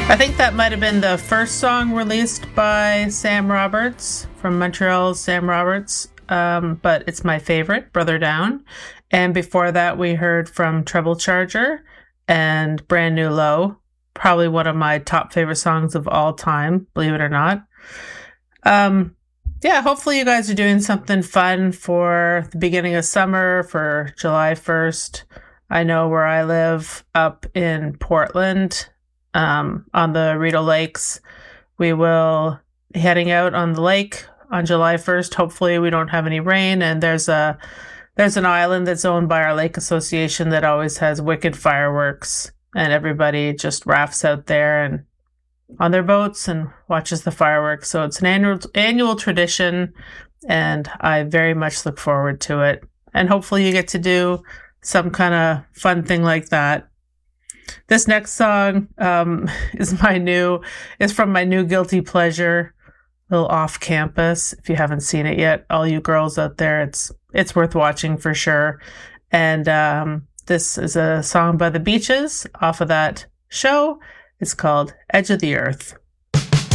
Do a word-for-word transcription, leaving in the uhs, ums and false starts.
I think that might have been the first song released by Sam Roberts from Montreal's Sam Roberts, um, but it's my favorite, Brother Down. And before that, we heard from Treble Charger and Brand New Low, probably one of my top favorite songs of all time, believe it or not. Um, yeah, hopefully you guys are doing something fun for the beginning of summer, for July first. I know where I live up in Portland, um, on the Rideau Lakes, we will be heading out on the lake on July first. Hopefully we don't have any rain, and there's a there's an island that's owned by our lake association that always has wicked fireworks, and everybody just rafts out there and on their boats and watches the fireworks. So it's an annual annual tradition, and I very much look forward to it. And hopefully you get to do some kind of fun thing like that. This next song um, is my new is from my new guilty pleasure, little Off Campus. If you haven't seen it yet, all you girls out there, it's it's worth watching for sure. And um, this is a song by The Beaches off of that show. It's called Edge of the Earth.